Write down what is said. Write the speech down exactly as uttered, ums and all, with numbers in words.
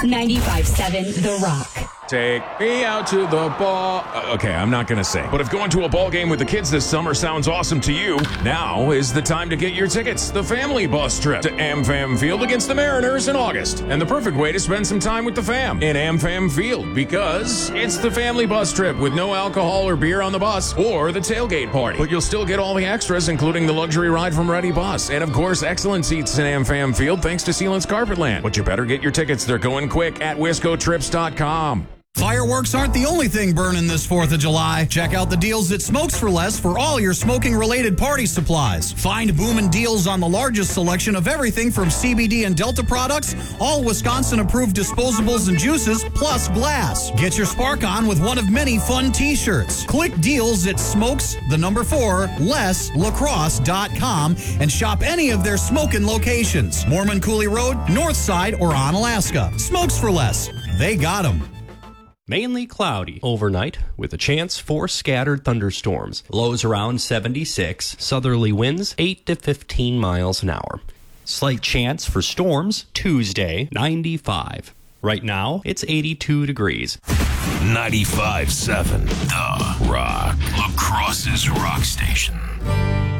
ninety-five seven The Rock. Take me out to the ball. Uh, okay, I'm not going to sing. But if going to a ball game with the kids this summer sounds awesome to you, now is the time to get your tickets. The family bus trip to AmFam Field against the Mariners in August. And the perfect way to spend some time with the fam in AmFam Field, because it's the family bus trip with no alcohol or beer on the bus or the tailgate party. But you'll still get all the extras, including the luxury ride from Ready Bus. And of course, excellent seats in AmFam Field thanks to Sealant's Carpetland. But you better get your tickets. They're going quick at wisco trips dot com. Fireworks aren't the only thing burning this fourth of July. Check out the deals at Smokes for Less for all your smoking-related party supplies. Find booming deals on the largest selection of everything from C B D and Delta products, all Wisconsin-approved disposables and juices, plus glass. Get your spark on with one of many fun T-shirts. Click deals at Smokes, the number four, less lacrosse dot com and shop any of their smoking locations. Mormon Coulee Road, Northside, or on Alaska. Smokes for Less. They got 'em. Mainly cloudy overnight with a chance for scattered thunderstorms. Lows around seventy-six. Southerly winds eight to fifteen miles an hour. Slight chance for storms Tuesday, ninety-five. Right now, it's eighty-two degrees. ninety-five seven The Rock. La Crosse's rock station.